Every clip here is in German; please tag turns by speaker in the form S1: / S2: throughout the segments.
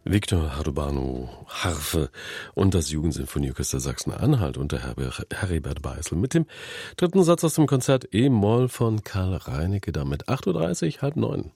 S1: Viktor Hardobanu, Harfe und das Jugendsinfonieorchester Sachsen-Anhalt unter Heribert Beißel mit dem dritten Satz aus dem Konzert E-Moll von Karl Reinecke, damit 8.30 Uhr, halb neun.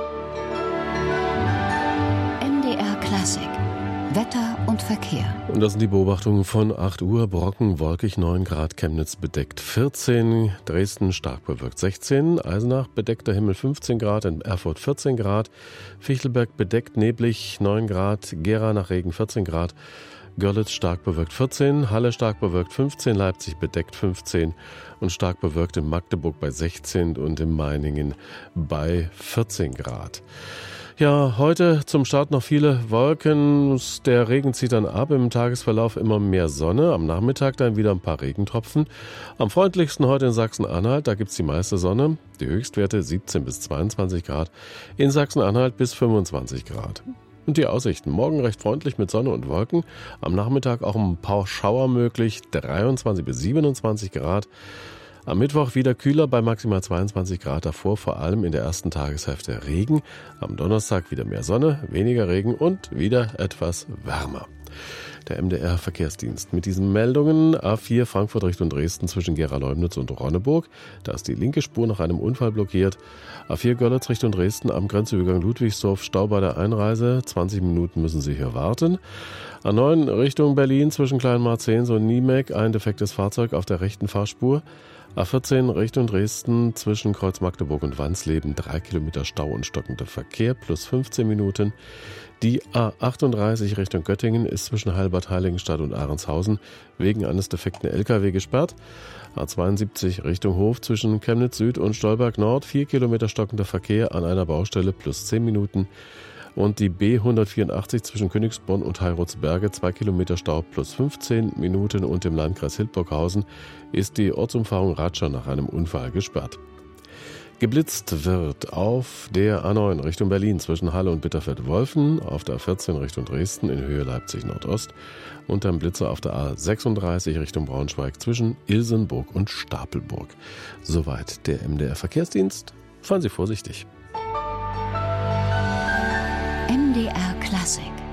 S2: MDR Klassik, Wetter und Verkehr.
S1: Und das sind die Beobachtungen von 8 Uhr. Brocken, wolkig 9 Grad, Chemnitz bedeckt 14, Dresden stark bewölkt 16, Eisenach bedeckter Himmel 15 Grad, in Erfurt 14 Grad, Fichtelberg bedeckt neblig 9 Grad, Gera nach Regen 14 Grad, Görlitz stark bewölkt 14, Halle stark bewölkt 15, Leipzig bedeckt 15 und stark bewölkt in Magdeburg bei 16 und in Meiningen bei 14 Grad. Ja, heute zum Start noch viele Wolken. Der Regen zieht dann ab, im Tagesverlauf immer mehr Sonne. Am Nachmittag dann wieder ein paar Regentropfen. Am freundlichsten heute in Sachsen-Anhalt, da gibt's die meiste Sonne. Die Höchstwerte 17 bis 22 Grad. In Sachsen-Anhalt bis 25 Grad. Und die Aussichten. Morgen recht freundlich mit Sonne und Wolken. Am Nachmittag auch ein paar Schauer möglich. 23 bis 27 Grad. Am Mittwoch wieder kühler bei maximal 22 Grad, davor vor allem in der ersten Tageshälfte Regen. Am Donnerstag wieder mehr Sonne, weniger Regen und wieder etwas wärmer. Der MDR Verkehrsdienst mit diesen Meldungen: A4 Frankfurt Richtung Dresden zwischen Gera-Leumnitz und Ronneburg. Da ist die linke Spur nach einem Unfall blockiert. A4 Görlitz Richtung Dresden am Grenzübergang Ludwigsdorf, Stau bei der Einreise. 20 Minuten müssen Sie hier warten. A9 Richtung Berlin zwischen Kleinmarzens und Niemek. Ein defektes Fahrzeug auf der rechten Fahrspur. A14 Richtung Dresden zwischen Kreuz Magdeburg und Wansleben 3 Kilometer Stau und stockender Verkehr plus 15 Minuten. Die A38 Richtung Göttingen ist zwischen Heilbad Heiligenstadt und Ahrenshausen wegen eines defekten LKW gesperrt. A72 Richtung Hof zwischen Chemnitz Süd und Stolberg Nord 4 Kilometer stockender Verkehr an einer Baustelle plus 10 Minuten. Und die B184 zwischen Königsborn und Heirutzberge 2 Kilometer Stau plus 15 Minuten und im Landkreis Hildburghausen ist die Ortsumfahrung Ratscha nach einem Unfall gesperrt. Geblitzt wird auf der A9 Richtung Berlin zwischen Halle und Bitterfeld-Wolfen, auf der A14 Richtung Dresden in Höhe Leipzig Nordost und dann Blitzer auf der A36 Richtung Braunschweig zwischen Ilsenburg und Stapelburg. Soweit der MDR Verkehrsdienst. Fahren Sie vorsichtig.
S2: MDR Klassik.